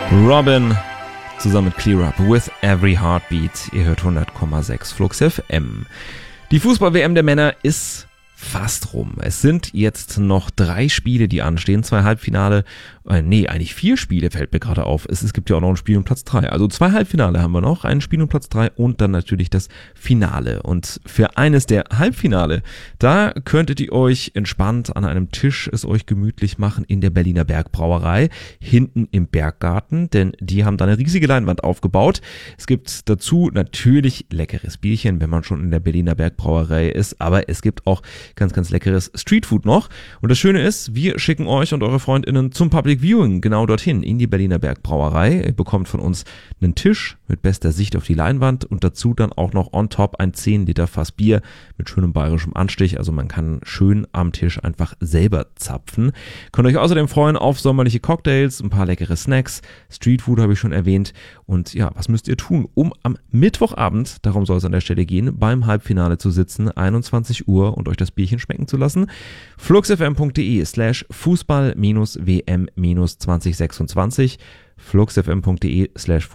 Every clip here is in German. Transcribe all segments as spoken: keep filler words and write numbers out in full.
Robin zusammen mit Clear Up with Every Heartbeat. Ihr hört hundert Komma sechs Flux F M. Die Fußball-W M der Männer ist fast rum. Es sind jetzt noch drei Spiele, die anstehen. Zwei Halbfinale, äh, nee, eigentlich vier Spiele, fällt mir gerade auf. Es, es gibt ja auch noch ein Spiel um Platz drei. Also zwei Halbfinale haben wir noch, ein Spiel um Platz drei und dann natürlich das Finale. Und für eines der Halbfinale, da könntet ihr euch entspannt an einem Tisch es euch gemütlich machen in der Berliner Bergbrauerei, hinten im Berggarten, denn die haben da eine riesige Leinwand aufgebaut. Es gibt dazu natürlich leckeres Bierchen, wenn man schon in der Berliner Bergbrauerei ist, aber es gibt auch ganz, ganz leckeres Streetfood noch. Und das Schöne ist, wir schicken euch und eure FreundInnen zum Public Viewing genau dorthin, in die Berliner Bergbrauerei. Ihr bekommt von uns einen Tisch mit bester Sicht auf die Leinwand und dazu dann auch noch on top ein zehn Liter Fass Bier mit schönem bayerischem Anstich. Also man kann schön am Tisch einfach selber zapfen. Könnt euch außerdem freuen auf sommerliche Cocktails, ein paar leckere Snacks, Streetfood habe ich schon erwähnt. Und ja, was müsst ihr tun, um am Mittwochabend, darum soll es an der Stelle gehen, beim Halbfinale zu sitzen, einundzwanzig Uhr und euch das Bierchen schmecken zu lassen? fluxfm.de slash Fußball-WM-2026 fluxfm.de slash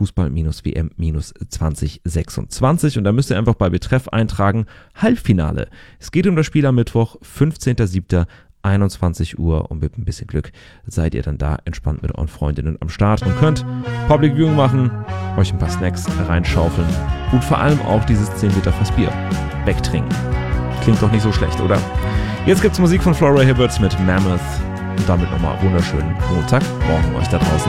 Fußball-WM-2026 und da müsst ihr einfach bei Betreff eintragen Halbfinale. Es geht um das Spiel am Mittwoch, fünfzehnter siebter einundzwanzig Uhr und mit ein bisschen Glück seid ihr dann da entspannt mit euren Freundinnen am Start und könnt Public Viewing machen, euch ein paar Snacks reinschaufeln und vor allem auch dieses zehn Liter Fass Bier wegtrinken. Klingt doch nicht so schlecht, oder? Jetzt gibt's Musik von Flora Hibberts mit Mammoth und damit nochmal wunderschönen Montagmorgen euch da draußen.